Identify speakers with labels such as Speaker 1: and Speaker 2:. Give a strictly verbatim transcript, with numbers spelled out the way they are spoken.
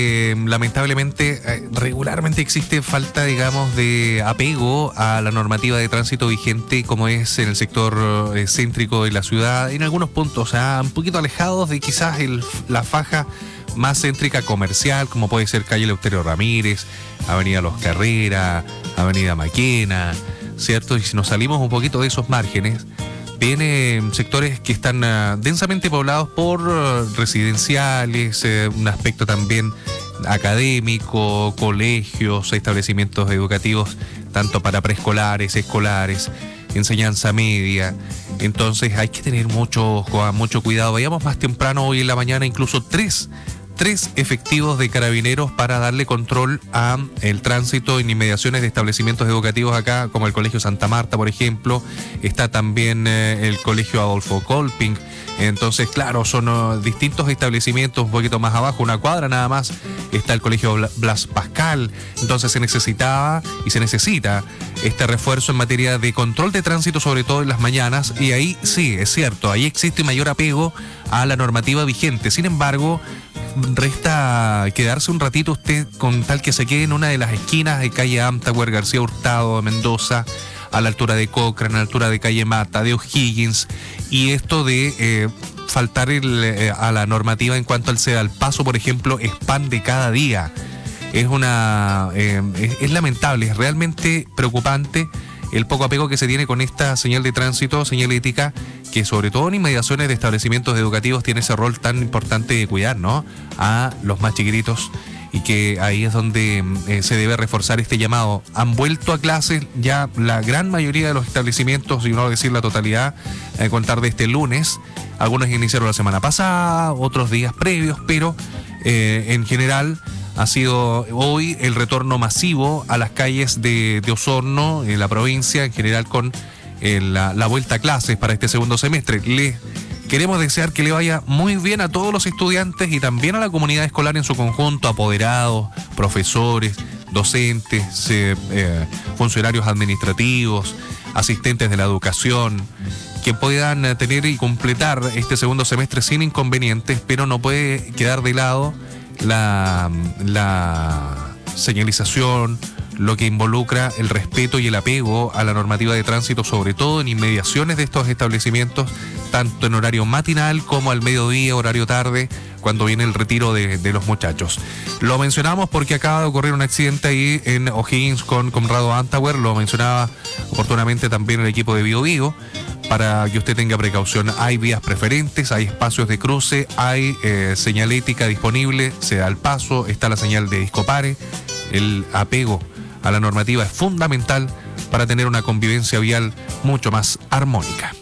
Speaker 1: Eh, lamentablemente, eh, regularmente existe falta, digamos, de apego a la normativa de tránsito vigente, como es en el sector eh, céntrico de la ciudad, en algunos puntos, o sea, un poquito alejados de quizás el, la faja más céntrica comercial, como puede ser calle Eleuterio Ramírez, Avenida Los Carrera, Avenida Maquena, ¿cierto? Y si nos salimos un poquito de esos márgenes, vienen sectores que están uh, densamente poblados por uh, residenciales, eh, un aspecto también académico, colegios, establecimientos educativos, tanto para preescolares, escolares, enseñanza media. Entonces hay que tener mucho, mucho cuidado. Vayamos más temprano hoy en la mañana, incluso tres tres efectivos de carabineros para darle control a el tránsito en inmediaciones de establecimientos educativos acá, como el Colegio Santa Marta, por ejemplo. Está también eh, el Colegio Adolfo Kolping. Entonces, claro, son uh, distintos establecimientos un poquito más abajo, una cuadra nada más, está el Colegio Blas Pascal. Entonces se necesitaba y se necesita este refuerzo en materia de control de tránsito, sobre todo en las mañanas, y ahí sí, es cierto, ahí existe mayor apego a la normativa vigente. Sin embargo, resta quedarse un ratito usted con tal que se quede en una de las esquinas de calle Amtahuer, García Hurtado, Mendoza, a la altura de Cochrane, a la altura de calle Mata, de O'Higgins, y esto de eh, faltar el, eh, a la normativa en cuanto al ceda al paso, por ejemplo, es pan de cada día. Es una eh, es, es lamentable, es realmente preocupante el poco apego que se tiene con esta señal de tránsito, señalética, que sobre todo en inmediaciones de establecimientos educativos tiene ese rol tan importante de cuidar, ¿no?, a los más chiquititos, y que ahí es donde eh, se debe reforzar este llamado. Han vuelto a clases ya la gran mayoría de los establecimientos, y no decir la totalidad, a contar de este lunes. Algunos iniciaron la semana pasada, otros días previos, pero eh, en general ha sido hoy el retorno masivo a las calles de, de Osorno, en la provincia, en general con eh, la, la vuelta a clases para este segundo semestre. Les queremos desear que le vaya muy bien a todos los estudiantes y también a la comunidad escolar en su conjunto, apoderados, profesores, docentes, eh, eh, funcionarios administrativos, asistentes de la educación, que puedan tener y completar este segundo semestre sin inconvenientes, pero no puede quedar de lado la, la señalización, lo que involucra el respeto y el apego a la normativa de tránsito, sobre todo en inmediaciones de estos establecimientos, tanto en horario matinal como al mediodía, horario tarde, cuando viene el retiro de, de los muchachos. Lo mencionamos porque acaba de ocurrir un accidente ahí en O'Higgins con Conrado Amtahuer, lo mencionaba oportunamente también el equipo de Bio Bio, para que usted tenga precaución. Hay vías preferentes, hay espacios de cruce, hay eh, señalética disponible, se da el paso, está la señal de Discopare. El apego a la normativa es fundamental para tener una convivencia vial mucho más armónica.